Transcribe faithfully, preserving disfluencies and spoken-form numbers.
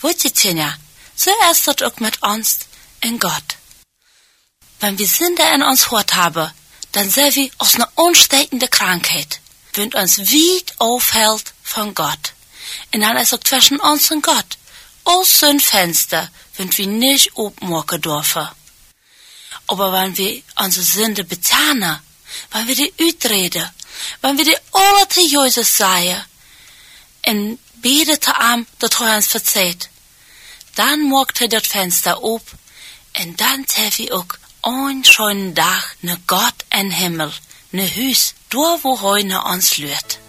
Wollt ihr, Tjenja, so ist das auch mit uns in Gott. Wenn wir Sünde in uns Hort haben, dann sehen wir aus einer unsteckende Krankheit, wenn uns weit aufhält von Gott. Und dann ist auch zwischen uns und Gott aus so ein Fenster, wenn wir nicht aufmachen dürfen. Aber wenn wir unsere Sünde bezahlen, wenn wir die uitreden, wenn wir die alle zu Jesus sagen, und beten zu ihm, dass er uns verzeiht, dann macht er das Fenster auf, und dann sehen wir auch einen schönen Tag, ne Gott en Himmel, ne Hüs, da wo heute uns lürt.